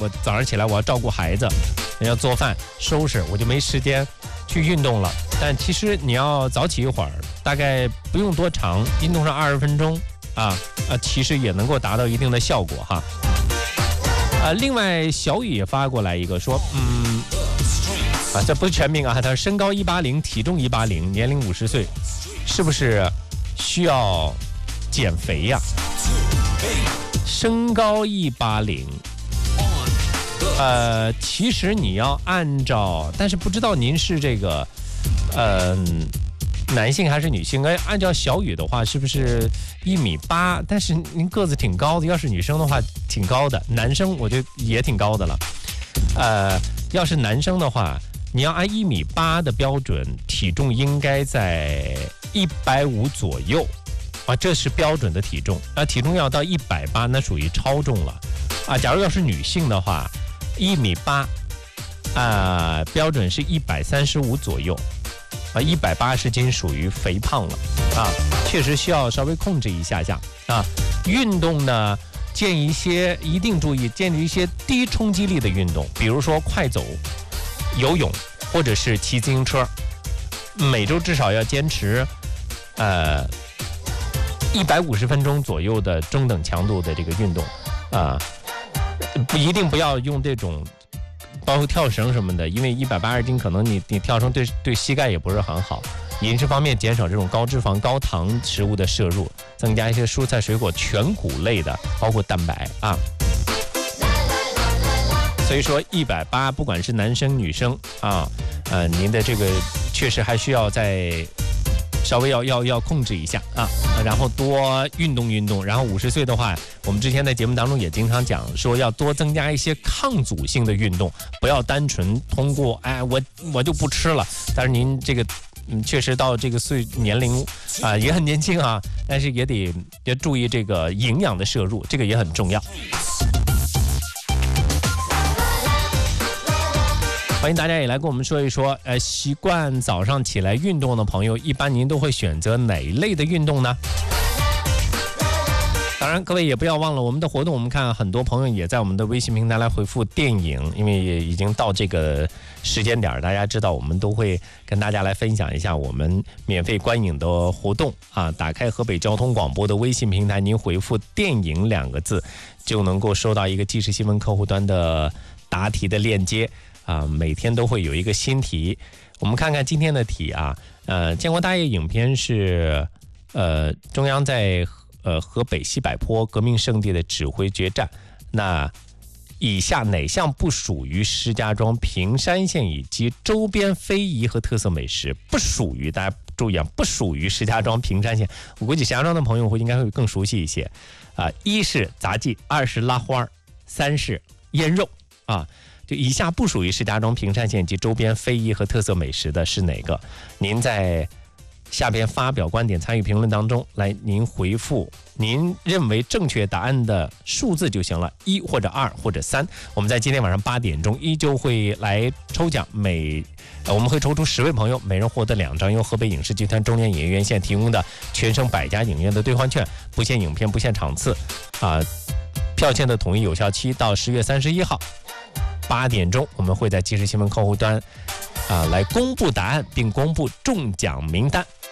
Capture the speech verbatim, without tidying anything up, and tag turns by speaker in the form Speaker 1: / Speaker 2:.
Speaker 1: 我早上起来我要照顾孩子，要做饭收拾，我就没时间去运动了。但其实你要早起一会儿，大概不用多长，运动上二十分钟啊啊，其实也能够达到一定的效果哈。啊，另外小雨也发过来一个说，嗯，啊，这不是全名啊，他说身高一八零，体重一八零，年龄五十岁，是不是需要减肥呀？身高一八零，呃，其实你要按照，但是不知道您是这个，呃，男性还是女性？哎，按照小雨的话，是不是一米八？但是您个子挺高的，要是女生的话挺高的，男生我觉得也挺高的了。呃，要是男生的话，你要按一米八的标准，体重应该在一百五左右。啊，这是标准的体重。啊，体重要到一百八，那属于超重了。啊，假如要是女性的话，一米八，啊，标准是一百三十五左右。啊，一百八十斤属于肥胖了。啊，确实需要稍微控制一下下。啊，运动呢，建议一些一定注意，建立一些低冲击力的运动，比如说快走、游泳或者是骑自行车。每周至少要坚持，呃。一百五十分钟左右的中等强度的这个运动，啊，不一定不要用这种，包括跳绳什么的，因为一百八十斤可能你你跳绳对对膝盖也不是很好。饮食方面减少这种高脂肪、高糖食物的摄入，增加一些蔬菜水果、全谷类的，包括蛋白啊。所以说一百八，不管是男生女生啊，呃，您的这个确实还需要在。稍微要要要控制一下啊，然后多运动运动。然后五十岁的话，我们之前在节目当中也经常讲说，要多增加一些抗阻性的运动，不要单纯通过哎我我就不吃了。但是您这个嗯确实到这个岁年龄啊也很年轻啊，但是也得要注意这个营养的摄入，这个也很重要。欢迎大家也来跟我们说一说，呃，习惯早上起来运动的朋友，一般您都会选择哪一类的运动呢？当然，各位也不要忘了我们的活动。我们看很多朋友也在我们的微信平台来回复电影，因为也已经到这个时间点，大家知道我们都会跟大家来分享一下我们免费观影的活动啊。打开河北交通广播的微信平台，您回复电影两个字，就能够收到一个即时新闻客户端的答题的链接。啊，每天都会有一个新题，我们看看今天的题啊。呃，建国大业影片是呃中央在呃河北西柏坡革命圣地的指挥决战。那以下哪项不属于石家庄平山县以及周边非遗和特色美食？不属于，大家注意啊，不属于石家庄平山县。我估计石家庄的朋友会应该会更熟悉一些啊。一是杂技，二是拉花，三是腌肉啊。就以下不属于石家庄平山县及周边非遗和特色美食的是哪个？您在下边发表观点参与评论当中来，您回复您认为正确答案的数字就行了，一或者二或者三。我们在今天晚上八点钟依旧会来抽奖，每我们会抽出十位朋友，每人获得两张由河北影视集团中年影业院线提供的全省百家影院的兑换券，不限影片不限场次啊，票券的统一有效期到十月三十一号。八点钟，我们会在即时新闻客户端啊来公布答案，并公布中奖名单。